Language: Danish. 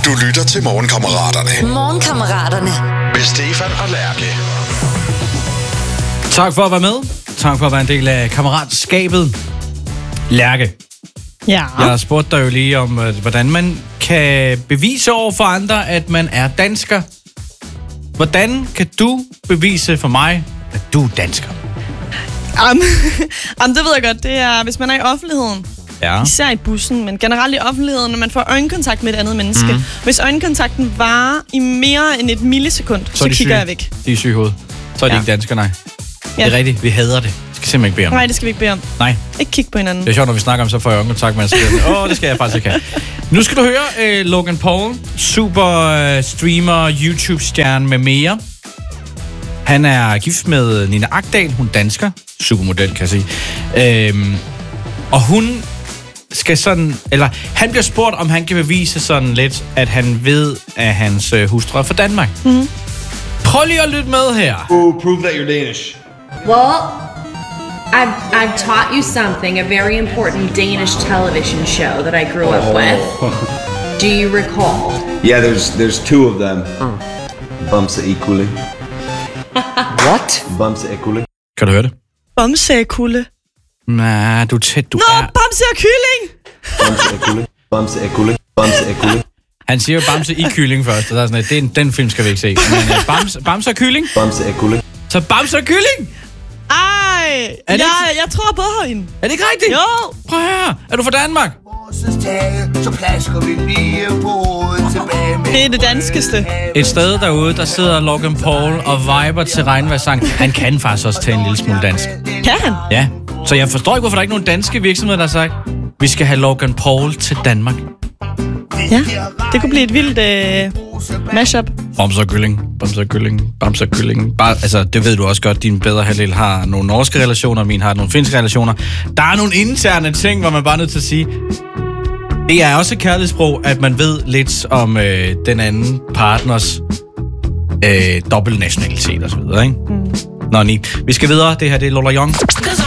Du lytter til Morgenkammeraterne. Morgenkammeraterne. Med Stefan og Lærke. Tak for at være med. Tak for at være en del af kammeratskabet. Lærke, Ja. jeg har spurgt dig jo lige om, hvordan man kan bevise over for andre, at man er dansker. Hvordan kan du bevise for mig, at du er dansker? Det ved jeg godt. Det er, hvis man er i offentligheden. Ja. Især i bussen, men generelt i offentligheden, når man får øjenkontakt med et andet menneske. Hvis øjenkontakten varer i mere end et millisekund, så kigger jeg væk. De er syge i hovedet. Så er de ikke danskere, nej. Det er rigtigt. Vi hader det. Det skal simpelthen ikke bede om. Nej, det skal vi ikke bede om. Nej. Ikke kigge på hinanden. Det er sjovt, når vi snakker om, så får jeg øjenkontakt med at sige, det skal jeg faktisk ikke have. Nu skal du høre Logan Paul, super streamer, YouTube-stjerne med mere. Han er gift med Nina Agdal, hun er dansker. Supermodel, kan jeg sige. Og hun skal sådan, eller han bliver spurgt, om han kan bevise sådan lidt, at han ved, at hans hustru er fra Danmark. Mm-hmm. Prøv lige at lytte med her. Prove that you're Danish. Well, I've taught you something, a very important Danish television show that I grew up with. Do you recall? Yeah, there's two of them. Bumse equally. What? Bumse equally. Kan du høre det? Bamse-kulle. Nej, du er tæt, du Nå, er. bamse og kylling! Bumse equally. Bumse equally. Bumse equally. Han siger jo bamse i kylling først, og der er sådan, at den film skal vi ikke se. Men bamse og kylling? Bumse equally. Så bamse og kylling? Ej, jeg tror på hende. Er det ikke rigtigt? Jo. Prøv her. Er du fra Danmark? Det er det danskeste. Et sted derude, der sidder Logan Paul og viber til regnvejrssang. Han kan faktisk også tage en lille smule dansk. Kan han? Ja, så jeg forstår ikke, hvorfor der ikke er nogen danske virksomheder, der har sagt, vi skal have Logan Paul til Danmark. Ja, det kunne blive et vildt mashup. Bamse og kylling, bamse og kylling, bamse og kylling. Bare, altså, det ved du også godt, din bedre halvdel har nogle norske relationer, min har nogle finske relationer. Der er nogle interne ting, hvor man bare er nødt til at sige, det er også et kærlighedssprog, at man ved lidt om den anden partners dobbeltnationalitet og så videre, ikke? Nå, vi skal videre. Det her, det er Lola Young.